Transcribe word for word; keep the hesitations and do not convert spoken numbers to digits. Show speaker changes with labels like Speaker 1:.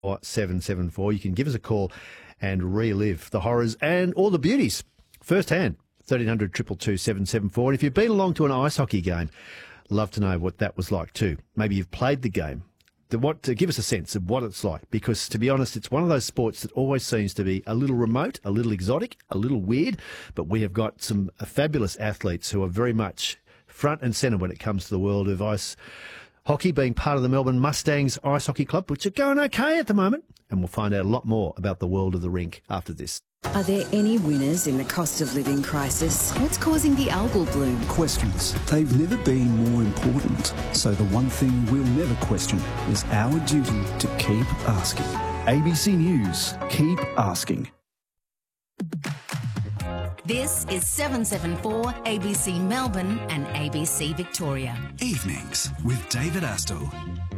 Speaker 1: seven seven four. You can give us a call and relive the horrors and all the beauties firsthand. thirteen hundred, two two two, seven seven four. And if you've been along to an ice hockey game, love to know what that was like too. Maybe you've played the game. The, what, to give us a sense of what it's like, because to be honest, it's one of those sports that always seems to be a little remote, a little exotic, a little weird, but we have got some fabulous athletes who are very much front and centre when it comes to the world of ice hockey, being part of the Melbourne Mustangs Ice Hockey Club, which are going okay at the moment, and we'll find out a lot more about the world of the rink after this.
Speaker 2: Are there any winners in the cost of living crisis? What's causing the algal bloom?
Speaker 3: Questions. They've never been more important. So the one thing we'll never question is our duty to keep asking. A B C News. Keep asking.
Speaker 4: This is seven seven four A B C Melbourne and A B C Victoria.
Speaker 5: Evenings with David Astle.